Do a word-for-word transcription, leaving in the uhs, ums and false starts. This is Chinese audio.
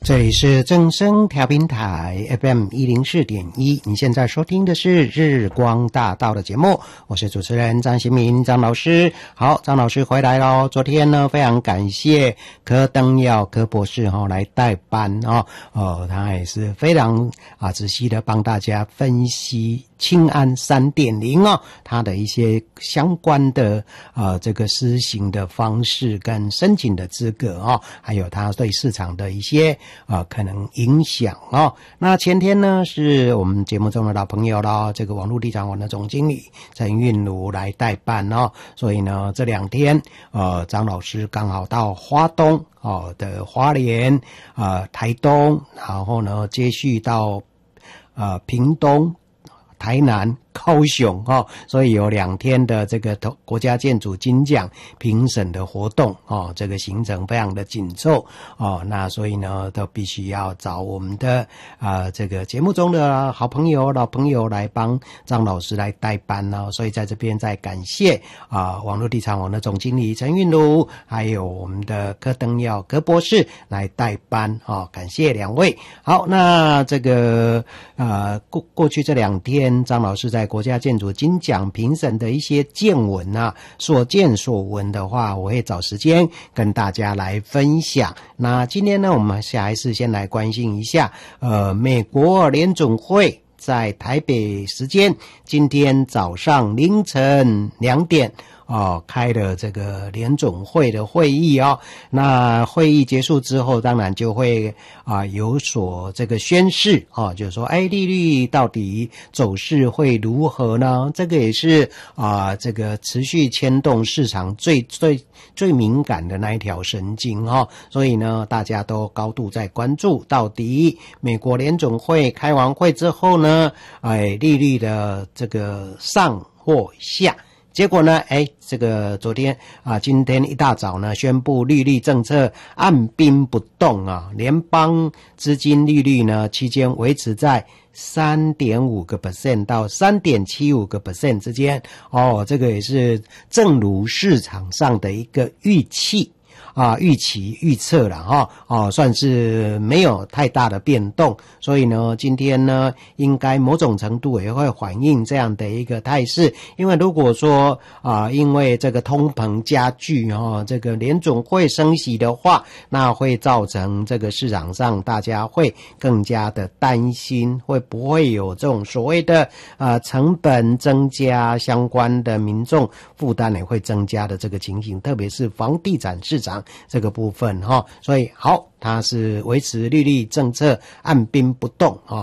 这里是正声调频台 F M 一零四点一，你现在收听的是日光大道的节目，我是主持人张新民张老师。好，张老师回来咯。昨天呢，非常感谢柯登耀柯博士哈、哦、来代班哦，哦，他也是非常啊仔细的帮大家分析青安 三点零 哦，它的一些相关的呃这个施行的方式跟申请的资格哦，还有它对市场的一些啊、呃，可能影响哦。那前天呢，是我们节目中的老朋友啦，这个网络地产网的总经理陈韵如来代办哦，所以呢，这两天呃，张老师刚好到花东哦的花莲呃台东，然后呢，接续到呃屏东、台南、高雄哦，所以有两天的这个国家建筑金奖评审的活动哦，这个行程非常的紧凑哦，那所以呢，都必须要找我们的啊、呃、这个节目中的好朋友、老朋友来帮张老师来代班哦，所以在这边再感谢啊、呃、网络地产网的总经理陈韵如，还有我们的柯登耀柯博士来代班哦，感谢两位。好，那这个呃过过去这两天，张老师在国家建筑金奖评审的一些见闻啊，所见所闻的话，我会找时间跟大家来分享。那今天呢，我们还是先来关心一下，呃，美国联准会在台北时间今天早上凌晨两点。哦，开了这个联准会的会议哦，那会议结束之后，当然就会啊、呃、有所这个宣示哦，就是说，哎，利率到底走势会如何呢？这个也是啊、呃、这个持续牵动市场最最最敏感的那一条神经哦，所以呢，大家都高度在关注，到底美国联准会开完会之后呢，哎，利率的这个上或下。结果呢，哎，这个昨天啊，今天一大早呢，宣布利率政策按兵不动啊，联邦资金利率呢期间维持在 三点五个百分点 到 三点七五个百分点 之间。哦，这个也是正如市场上的一个预期。啊，预期预测了哈，哦，算是没有太大的变动，所以呢，今天呢，应该某种程度也会反映这样的一个态势。因为如果说啊，因为这个通膨加剧哦，这个联准会升息的话，那会造成这个市场上大家会更加的担心，会不会有这种所谓的呃成本增加，相关的民众负担也会增加的这个情形，特别是房地产市场。这个部分哈，所以好，它是维持利率政策按兵不动啊。